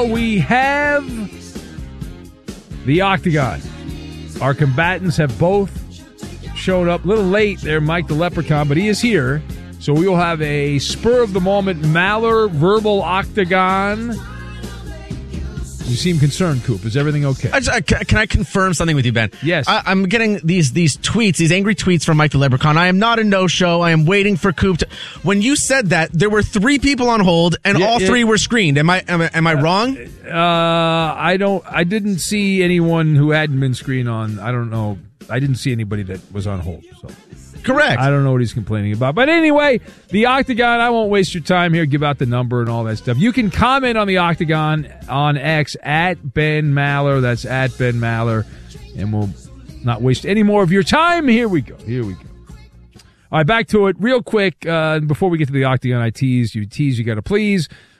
We have the Octagon. Our combatants have both showed up. A little late there, Mike the Leprechaun, but he is here. So we will have a spur-of-the-moment Maller verbal Octagon. You seem concerned, Coop. Is everything okay? Can I confirm something with you, Ben? Yes. I'm getting these tweets, these angry tweets from Mike the Leprechaun. I am not a no-show. I am waiting for Coop to... When you said that, there were 3 people on hold, and all 3 were screened. Am I wrong? I didn't see anyone who hadn't been screened on. I don't know. I didn't see anybody that was on hold. So. Correct. I don't know what he's complaining about. But anyway, the Octagon, I won't waste your time here. Give out the number and all that stuff. You can comment on the Octagon on X at Ben Maller. That's at Ben Maller. And we'll not waste any more of your time. Here we go. All right, back to it real quick. Before we get to the Octagon, I teased you got to please.